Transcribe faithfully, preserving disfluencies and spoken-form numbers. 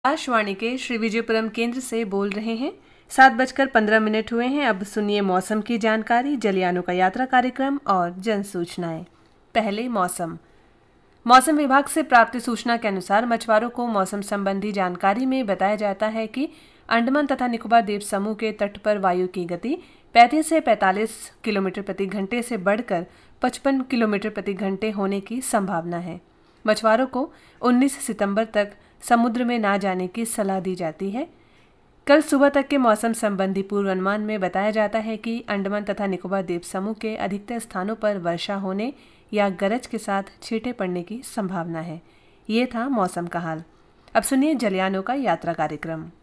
आकाशवाणी के श्री विजयपुरम केंद्र से बोल रहे हैं। सात बजकर पंद्रह मिनट हुए हैं। अब सुनिए मौसम की जानकारी, जलयानों का यात्रा कार्यक्रम और जन सूचनाएं। पहले मौसम। मौसम विभाग से प्राप्त सूचना के अनुसार मछुआरों को मौसम संबंधी जानकारी में बताया जाता है कि अंडमान तथा निकोबार द्वीप समूह के तट पर वायु की गति पैंतीस से पैंतालीस किलोमीटर प्रति घंटे से बढ़कर पचपन किलोमीटर प्रति घंटे होने की संभावना है। मछुआरों को उन्नीस सितंबर तक समुद्र में ना जाने की सलाह दी जाती है। कल सुबह तक के मौसम संबंधी पूर्वानुमान में बताया जाता है कि अंडमान तथा निकोबार द्वीप समूह के अधिकतर स्थानों पर वर्षा होने या गरज के साथ छींटे पड़ने की संभावना है। ये था मौसम का हाल। अब सुनिए जलयानों का यात्रा कार्यक्रम।